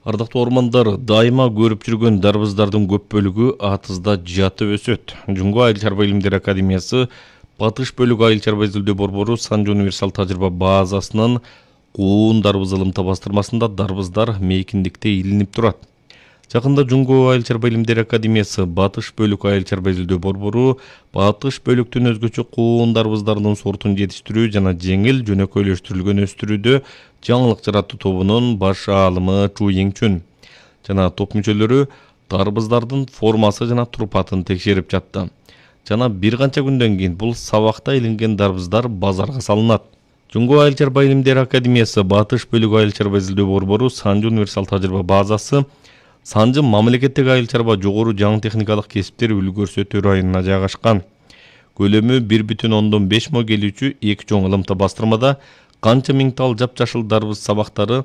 Ардактуу ормандар, дайыма көрүп жүргөн дарбыздардын көп бөлүгү атызда жатып өсөт. Жунго Айыл чарба илимдери академиясы Батыш бөлүк айыл чарба изилдөө борбору Санжы универсал тажрыйба базасынын куун дарбыз ылымта бастырмасында дарбыздар мейкиндикте илинип турат. Жакында Жунго Айыл чарба илимдери академиясы Батыш бөлүк айыл чарба изилдөө борбору Батыш бөлүктүн өзгөчө куун дарбыздарынын сортун жетиштирүү жана жеңил жөнөкөйлөштүрүлгөн өстүрүүдө жаңылык жараттуу тобунун баш аалымы Чу Йиңчүн жана топ мүчөлөрү дарбыздардын формасы жана турпатын текшерип жатты. Жана бир канча күндөн кийин бул сабакта илинген дарбыздар базарга салынат. Жунго Айыл чарба илимдери академиясы Батыш бөлүк айыл чарба изилдөө борбору Санжы универсал тажрыйба базасы Санжы мамлекеттик айыл чарба жогору жаңы техникалык кесиптер үлгү көрсөтүү районуна жайгашкан. Көлөмү 1,5 мо келүүчү эки чоң ылымта бастырмада канча миң тал жапжашыл дарбыз сабактары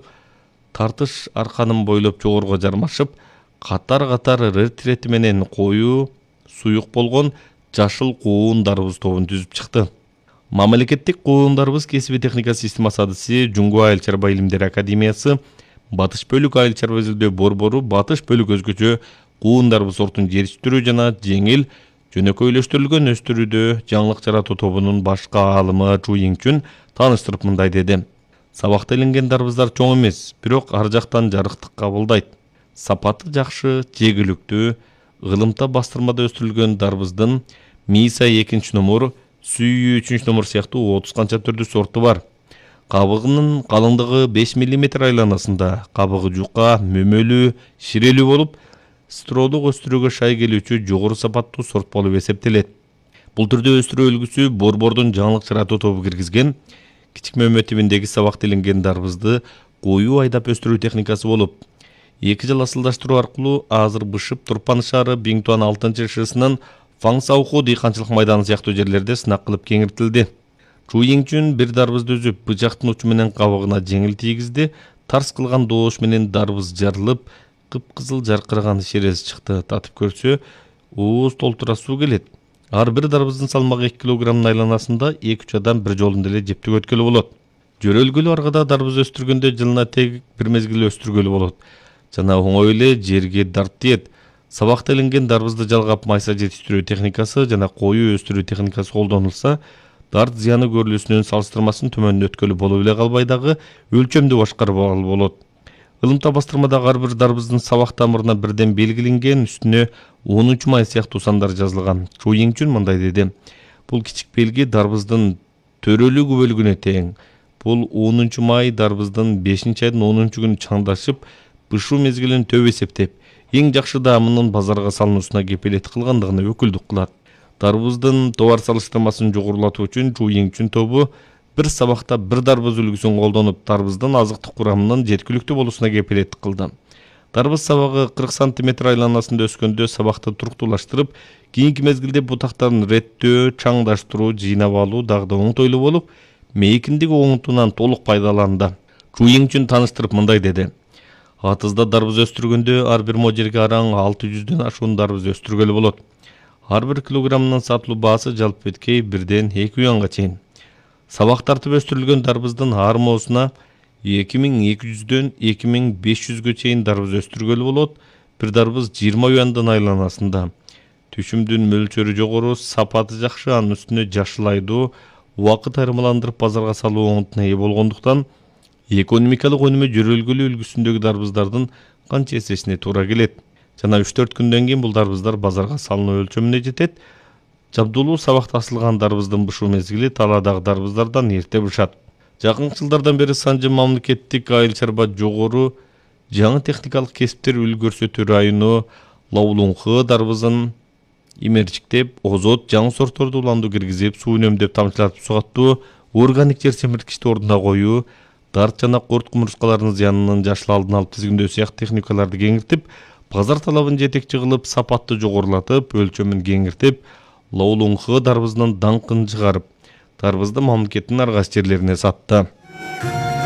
тартыш арканын бойлоп жогоруга жармашып, катар-катар рет менен коюу, суюк болгон жашыл куун дарбыз тобун түзүп чыкты. Мамлекеттик куун дарбыз кесиби техника системасы адысы Жунго Айыл чарба илимдери академиясы Батыш бөлүк айыл чарба изилдөө борбору Батыш бөлүк өзгөчө куун дарбыз сортун жетиштирүү жана жеңил жөнөкөйлөштүрүлгөн өстүрүүдө жаңылык жаратуу тобунун башка аалымы Чу Йиңчүн тааныштырып мындай деди. Сабакта илинген дарбыздар чоң эмес, бирок ар жактан жарыктык кабылдайт. Сапаты жакшы, жегиликтүү, ылымта бастырмада өстүрүлгөн дарбыздын Миса 2 номер, Сүйүү 3 номер сыяктуу 30 канча түрдүү сорту бар. Кабыгынын калыңдыгы 5 мм айланасында, кабыгы жука, мөмөлүү, ширелүү болуп, стролук өстүрүүгө шай келүүчү жогору сапаттуу сорт болуп эсептелет. Бул түрдө өстүрүү үлгүсү борбордун жаңылык жаратуу тобу киргизген кичик мөмө тибиндеги сабакта илинген дарбызды коюу айдап өстүрүү техникасы болуп, 2 жыл асылдаштыруу аркылуу азыр Бышып Турпан шаары Биңтуан 6-шысынын Фаңсауху дыйканчылык майданы сыяктуу жерлерде сынак кылып кеңиртилди. Чу Йиңчүн бир дарбызды үзүп, бычактын учу менен кабыгына жеңил тийгизди. Тарс кылган доош менен дарбыз жарылып, кыпкызыл жаркыраган шерез чыкты. Татып көрсө, ооз толтура суу келет. Ар бир дарбыздын салмагы 2 килограммдын айланасында 2-3 адам бир жолунда эле жептик өткөлү болот. Жөрөлгүлүү аргада дарбыз өстүргөндө жылына тек бир мезгил өстүргөлү болот. Жана оңой эле жерге дарт тиет. Сабакта илинген дарбызды жалгап майса жетиштирүү техникасы жана коюу өстүрүү техникасы колдонулса, дарт зыяны көрүлүүсүнүн салыштырмасын төмөндөткөлү болуп эле калбай дагы өлчөмдү башкарып болот. Илимта бастырмадагы ар бир дарбыздын сабак тамырына бирден белгиленген, үстүнө 10 май сыяктуу сандар жазылган. Чу Йиңчүн мындай деди. Бул кичик белги дарбыздын төрөлүү бөлүгүнө тең. Бул 10 май дарбыздын 5-айдын 10 күнү чаңдашып, бышуу мезгилин төп эсептеп, эң жакшы даамынын базарга салынуусуна кепилет кылгандыгына өкүлдүк кылат. Дарбыздын товар салыштырмасын жогорулатуу үчүн Чу Йиңчүн тобу бир сабакта бир дарбыз үлгүсүн колдонуп, дарбыздын азыктык курамынын жеткиликтүү болуусуна кепилет кылды. Дарбыз сабагы 40 см айланасында өскөндө сабакты туруктуулаштырып, кийинки мезгилде бутактарын реттөө, чаңдаштыруу, жыйнап алуу дагы да оңтойлуу болуп, мейкиндиги оңунтуунан толук пайдаланды. Чу Йиңчүн тааныштырып мындай деди. Атызда дарбыз өстүргөндө ар бир мо жерге араң 600дөн ашуун дарбыз өстүргөлү болот. Ар бир килограммынын сатылуу баасы жалпы эткей 1ден 2 юанга чейин. Сабак тартып өстүрүлгөн дарбыздын ар моосуна 2200дөн 2500гө чейин дарбыз өстүргөлү болот. Бир дарбыз 20 юандан айланасында. Түшүмдүн мөлчөрү жогору, сапаты жакшы, анын үстүнө жашыл айдоо, убакыт айырмаландырып базарга салуу оңутуна ээ болгондуктан экономикалык өнүмү жөрөлгүлүү үлгүсүндөгү дарбыздардын канча эсесине туура келет. Жана 3-4 күндөн кийин бул дарбыздар базарга салынуу өлчөмүнө жетет. Жабдуулуу сабакта асылган дарбыздын бышуу мезгили талаадагы дарбыздардан эрте бышат. Жакынкы жылдардан бери Санжы мамлекеттик айыл чарба жогору жаңы техникалык кесиптер үлгү көрсөтүү району Лаулунхы дарбызын имерчиктеп, озот, жаңы сортторду уланду киргизип, суу үнөмдөп тамчылатып сугаттуу, органик жер семирткичти ордуна коюу, дарт жана корт кумурскаларынын зыянынын жашыл алдын алып тизгиндөө сыяктуу техникаларды кеңиртип, базар талабын жетекчи кылып, сапатты жогорулатып, өлчөмүн кеңиртип, Лаулунхы дарбызынын даңкын чыгарып, дарбызды мамлекеттин ар кайсы жерлерине сатты.